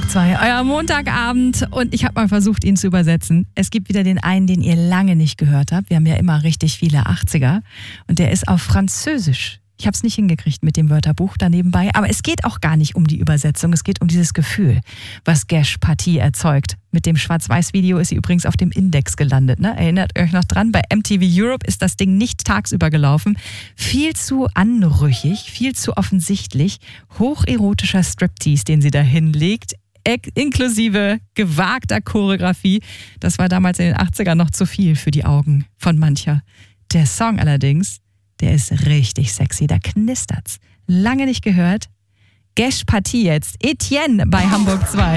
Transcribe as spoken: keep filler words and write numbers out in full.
Hamburg zwei, euer Montagabend, und ich habe mal versucht, ihn zu übersetzen. Es gibt wieder den einen, den ihr lange nicht gehört habt. Wir haben ja immer richtig viele achtziger und der ist auf Französisch. Ich habe es nicht hingekriegt mit dem Wörterbuch da nebenbei, aber es geht auch gar nicht um die Übersetzung, es geht um dieses Gefühl, was Gesh Pathi erzeugt. Mit dem Schwarz-Weiß-Video ist sie übrigens auf dem Index gelandet. Ne? Erinnert euch noch dran, bei M T V Europe ist das Ding nicht tagsüber gelaufen. Viel zu anrüchig, viel zu offensichtlich. Hocherotischer Striptease, den sie da hinlegt, inklusive gewagter Choreografie. Das war damals in den achtzigern noch zu viel für die Augen von mancher. Der Song allerdings, der ist richtig sexy, da knistert's. Lange nicht gehört. Gesh Pathi jetzt, Etienne bei Hamburg zwei.